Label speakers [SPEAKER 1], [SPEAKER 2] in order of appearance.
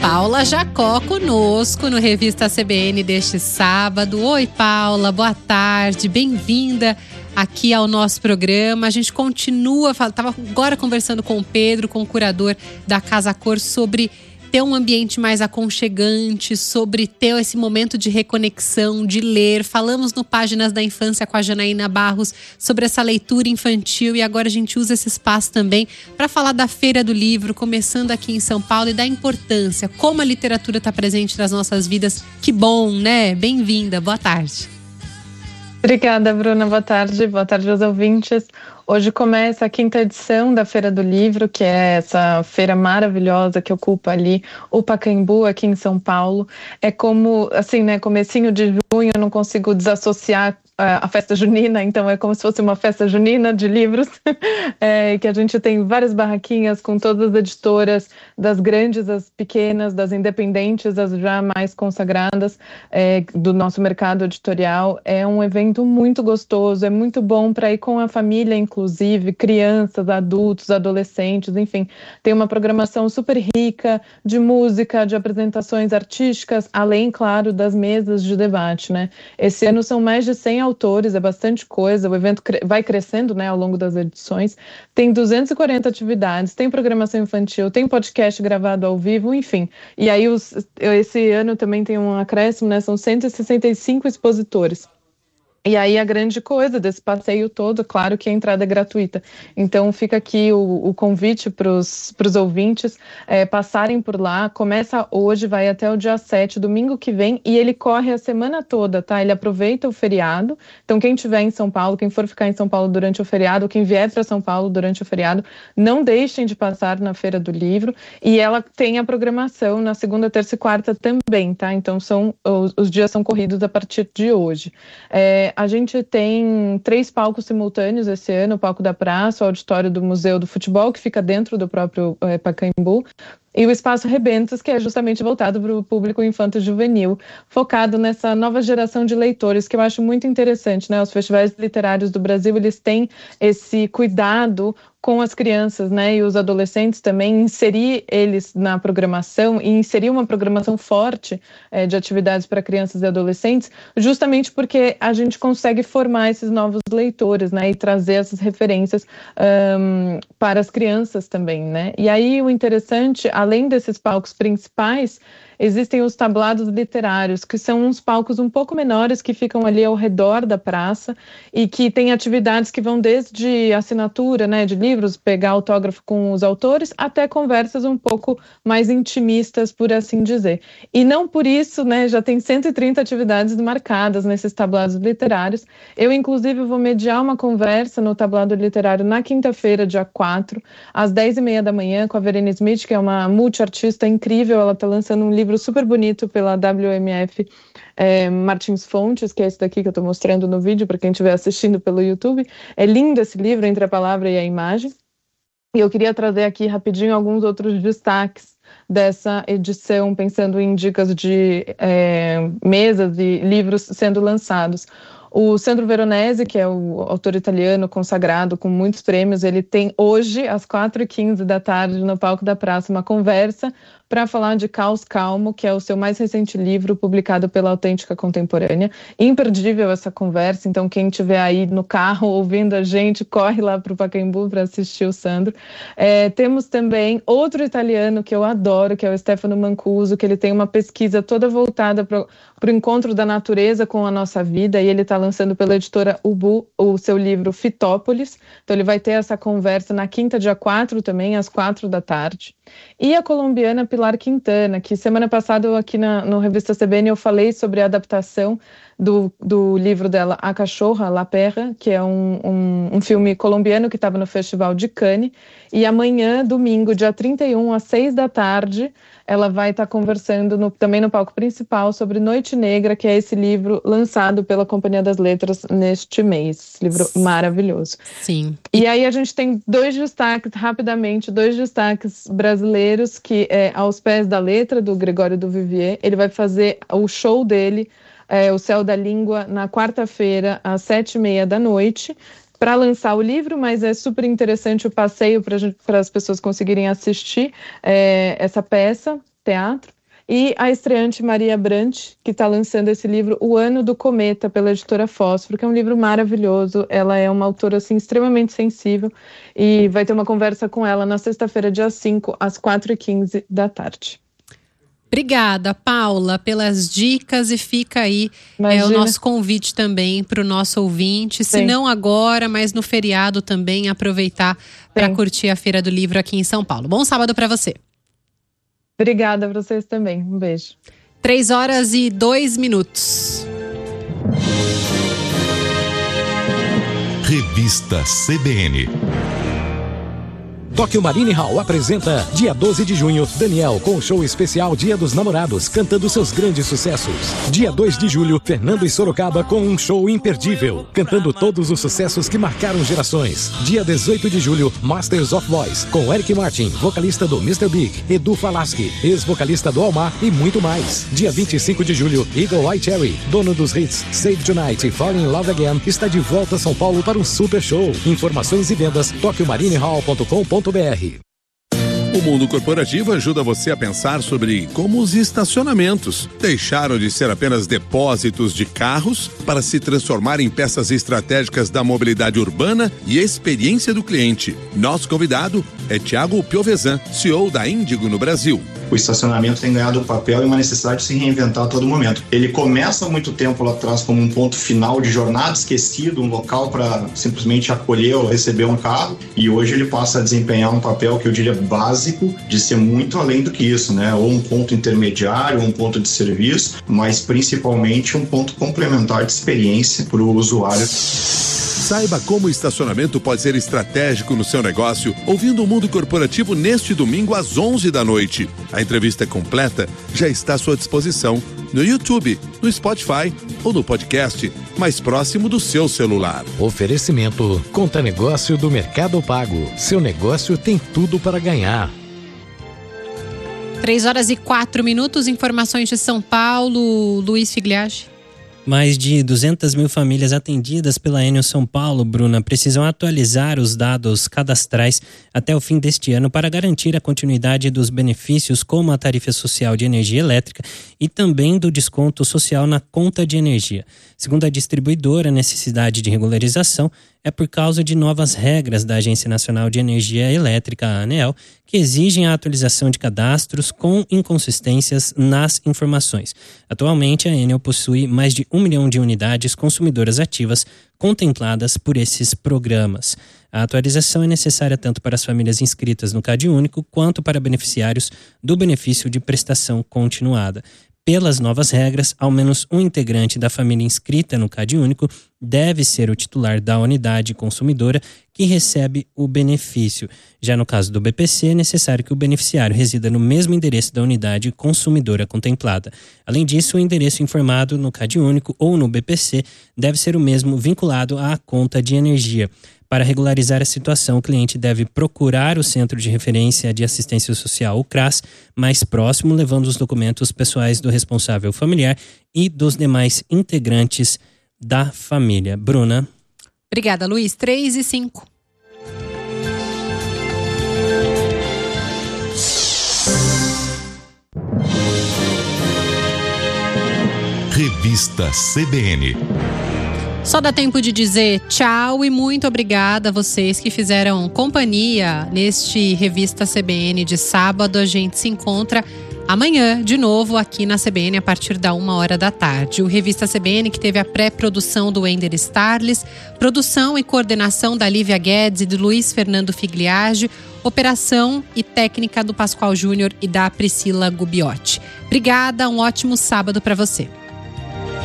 [SPEAKER 1] Paula Jacó conosco no Revista CBN deste sábado. Oi, Paula, boa tarde, bem-vinda aqui ao nosso programa. A gente continua, estava agora conversando com o Pedro, com o curador da Casa Cor, sobre ter um ambiente mais aconchegante, sobre ter esse momento de reconexão, de ler. Falamos no Páginas da Infância com a Janaína Barros sobre essa leitura infantil e agora a gente usa esse espaço também para falar da Feira do Livro, começando aqui em São Paulo, e da importância, como a literatura está presente nas nossas vidas. Que bom, né? Bem-vinda, boa tarde.
[SPEAKER 2] Obrigada, Bruna. Boa tarde aos ouvintes. Hoje começa a 5ª edição da Feira do Livro, que é essa feira maravilhosa que ocupa ali o Pacaembu, aqui em São Paulo. É como, assim, né, comecinho de junho, eu não consigo desassociar a festa junina, então é como se fosse uma festa junina de livros, que a gente tem várias barraquinhas com todas as editoras, das grandes, as pequenas, das independentes, as já mais consagradas do nosso mercado editorial. É um evento muito gostoso, é muito bom para ir com a família, inclusive, crianças, adultos, adolescentes, enfim. Tem uma programação super rica de música, de apresentações artísticas, além, claro, das mesas de debate, né? Esse ano são mais de 100 autores, é bastante coisa, o evento vai crescendo, né, ao longo das edições, tem 240 atividades, tem programação infantil, tem podcast gravado ao vivo, enfim, e aí esse ano também tem um acréscimo, né, são 165 expositores. E aí a grande coisa desse passeio todo, claro que a entrada é gratuita. Então fica aqui o convite para os ouvintes passarem por lá. Começa hoje, vai até o dia 7, domingo que vem, e ele corre a semana toda, tá? Ele aproveita o feriado. Então quem estiver em São Paulo, quem for ficar em São Paulo durante o feriado, quem vier para São Paulo durante o feriado, não deixem de passar na Feira do Livro. E ela tem a programação na segunda, terça e quarta também, tá? Então os dias são corridos a partir de hoje. A gente tem 3 palcos simultâneos esse ano: o palco da praça, o auditório do Museu do Futebol, que fica dentro do próprio Pacaembu, e o Espaço Rebentos, que é justamente voltado para o público infanto-juvenil, focado nessa nova geração de leitores, que eu acho muito interessante, né? Os festivais literários do Brasil, eles têm esse cuidado com as crianças, né, e os adolescentes também, inserir eles na programação e inserir uma programação forte de atividades para crianças e adolescentes, justamente porque a gente consegue formar esses novos leitores, né, e trazer essas referências para as crianças também, né. E aí o interessante, além desses palcos principais, existem os tablados literários, que são uns palcos um pouco menores que ficam ali ao redor da praça e que tem atividades que vão desde assinatura, né, de livros, pegar autógrafo com os autores, até conversas um pouco mais intimistas, por assim dizer. E não por isso, né, já tem 130 atividades marcadas nesses tablados literários. Eu, inclusive, vou mediar uma conversa no tablado literário na quinta-feira, dia 4, às 10h30 da manhã, com a Verena Smith, que é uma multiartista incrível. Ela está lançando um livro super bonito pela WMF Martins Fontes, que é esse daqui que eu estou mostrando no vídeo para quem estiver assistindo pelo YouTube. É lindo esse livro, Entre a Palavra e a Imagem. E eu queria trazer aqui rapidinho alguns outros destaques dessa edição, pensando em dicas de mesas e livros sendo lançados. O Sandro Veronese, que é o autor italiano consagrado com muitos prêmios, ele tem hoje, às 4h15 da tarde, no palco da praça, uma conversa para falar de Caos Calmo, que é o seu mais recente livro, publicado pela Autêntica Contemporânea. Imperdível essa conversa, então quem estiver aí no carro ouvindo a gente, corre lá para o Pacaembu para assistir o Sandro. Temos também outro italiano que eu adoro, que é o Stefano Mancuso, que ele tem uma pesquisa toda voltada para o encontro da natureza com a nossa vida, e ele está lançando pela editora Ubu o seu livro Fitópolis. Então ele vai ter essa conversa na quinta, dia 4 também, às 4 da tarde. E a colombiana Pilar Quintana, que semana passada aqui no Revista CBN eu falei sobre a adaptação do livro dela, A Cachorra, La Perra, que é um filme colombiano que estava no Festival de Cannes. E amanhã, domingo, dia 31, às 6 da tarde, ela vai estar conversando também no palco principal sobre Noite Negra, que é esse livro lançado pela Companhia das Letras neste mês. Livro maravilhoso.
[SPEAKER 1] Sim.
[SPEAKER 2] E aí a gente tem dois destaques brasileiros, que é Aos Pés da Letra, do Gregório do Vivier. Ele vai fazer o show dele, O Céu da Língua, na quarta-feira, às 7h30 da noite, para lançar o livro, mas é super interessante o passeio para as pessoas conseguirem assistir essa peça, teatro. E a estreante Maria Brant, que está lançando esse livro, O Ano do Cometa, pela editora Fósforo, que é um livro maravilhoso. Ela é uma autora assim, extremamente sensível e vai ter uma conversa com ela na sexta-feira, dia 5, às 4h15 da tarde.
[SPEAKER 1] Obrigada, Paula, pelas dicas, e fica aí o nosso convite também para o nosso ouvinte, se não agora, mas no feriado também, aproveitar para curtir a Feira do Livro aqui em São Paulo. Bom sábado para você.
[SPEAKER 2] Obrigada para vocês também. Um beijo.
[SPEAKER 1] 3h02.
[SPEAKER 3] Revista CBN.
[SPEAKER 4] Tóquio Marine Hall apresenta, dia 12 de junho, Daniel com o show especial Dia dos Namorados, cantando seus grandes sucessos. Dia 2 de julho, Fernando e Sorocaba com um show imperdível, cantando todos os sucessos que marcaram gerações. Dia 18 de julho, Masters of Voice, com Eric Martin, vocalista do Mr. Big, Edu Falaschi, ex-vocalista do Almar e muito mais. Dia 25 de julho, Eagle Eye Cherry, dono dos hits Save Tonight e Fall in Love Again, está de volta a São Paulo para um super show. Informações e vendas, tokyomarinehall.com.br.
[SPEAKER 5] O mundo corporativo ajuda você a pensar sobre como os estacionamentos deixaram de ser apenas depósitos de carros para se transformar em peças estratégicas da mobilidade urbana e experiência do cliente. Nosso convidado é Thiago Piovesan, CEO da Índigo no Brasil.
[SPEAKER 6] O estacionamento tem ganhado um papel e uma necessidade de se reinventar a todo momento. Ele começa há muito tempo lá atrás como um ponto final de jornada esquecido, um local para simplesmente acolher ou receber um carro, e hoje ele passa a desempenhar um papel que eu diria básico, de ser muito além do que isso, né? Ou um ponto intermediário, ou um ponto de serviço, mas principalmente um ponto complementar de experiência para o usuário.
[SPEAKER 5] Saiba como o estacionamento pode ser estratégico no seu negócio, ouvindo o Mundo Corporativo neste domingo às 11 da noite. A entrevista completa já está à sua disposição no YouTube, no Spotify ou no podcast mais próximo do seu celular.
[SPEAKER 4] Oferecimento Conta Negócio do Mercado Pago. Seu negócio tem tudo para ganhar.
[SPEAKER 1] 3h04, informações de São Paulo, Luiz Figliaschi.
[SPEAKER 7] Mais de 200 mil famílias atendidas pela Enel São Paulo, Bruna, precisam atualizar os dados cadastrais até o fim deste ano para garantir a continuidade dos benefícios como a tarifa social de energia elétrica e também do desconto social na conta de energia. Segundo a distribuidora, a necessidade de regularização é por causa de novas regras da Agência Nacional de Energia Elétrica, a ANEEL, que exigem a atualização de cadastros com inconsistências nas informações. Atualmente, a Enel possui mais de 1 milhão de unidades consumidoras ativas contempladas por esses programas. A atualização é necessária tanto para as famílias inscritas no CadÚnico quanto para beneficiários do benefício de prestação continuada. Pelas novas regras, ao menos um integrante da família inscrita no CadÚnico deve ser o titular da unidade consumidora que recebe o benefício. Já no caso do BPC, é necessário que o beneficiário resida no mesmo endereço da unidade consumidora contemplada. Além disso, o endereço informado no CadÚnico ou no BPC deve ser o mesmo vinculado à conta de energia. Para regularizar a situação, o cliente deve procurar o Centro de Referência de Assistência Social, o CRAS, mais próximo, levando os documentos pessoais do responsável familiar e dos demais integrantes da família. Bruna.
[SPEAKER 1] Obrigada, Luiz. 3h05.
[SPEAKER 3] Revista CBN.
[SPEAKER 1] Só dá tempo de dizer tchau e muito obrigada a vocês que fizeram companhia neste Revista CBN de sábado. A gente se encontra amanhã, de novo, aqui na CBN, a partir da 1h da tarde. O Revista CBN, que teve a pré-produção do Ender Starles, produção e coordenação da Lívia Guedes e do Luiz Fernando Figliaschi, operação e técnica do Pascoal Júnior e da Priscila Gubiotti. Obrigada, um ótimo sábado para você.